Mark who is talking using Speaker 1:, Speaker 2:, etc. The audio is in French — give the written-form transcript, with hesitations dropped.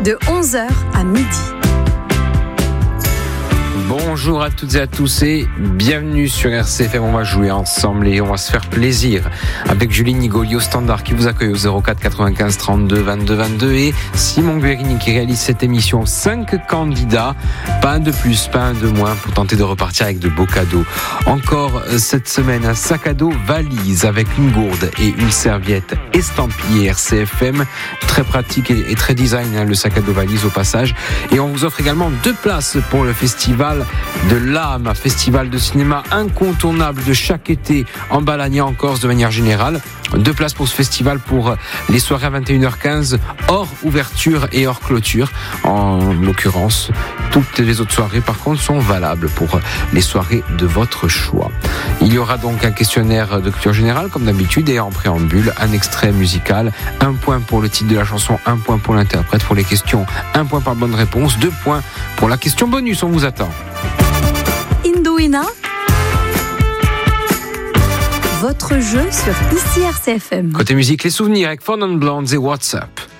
Speaker 1: de 11h à midi.
Speaker 2: Bonjour à toutes et à tous et bienvenue sur RCFM. On va jouer ensemble et on va se faire plaisir avec Julie Nigoli au standard qui vous accueille au 04 95 32 22 22 et Simon Guérini qui réalise cette émission. 5 candidats, pas un de plus, pas un de moins pour tenter de repartir avec de beaux cadeaux. Encore cette semaine, un sac à dos valise avec une gourde et une serviette estampillée RCFM. Très pratique et très design, le sac à dos valise au passage. Et on vous offre également 2 places pour le festival de l'âme, festival de cinéma incontournable de chaque été en Balagna en Corse de manière générale. 2 places pour ce festival pour les soirées à 21h15 hors ouverture et hors clôture. En l'occurrence, toutes les autres soirées par contre sont valables pour les soirées de votre choix. Il y aura donc un questionnaire de culture générale comme d'habitude et en préambule un extrait musical. 1 point pour le titre de la chanson, 1 point pour l'interprète. Pour les questions, 1 point par bonne réponse, 2 points pour la question bonus. On vous attend.
Speaker 1: Indouina, votre jeu sur ICI RCFM.
Speaker 2: Côté musique, les souvenirs avec Four Non Blondes et WhatsApp.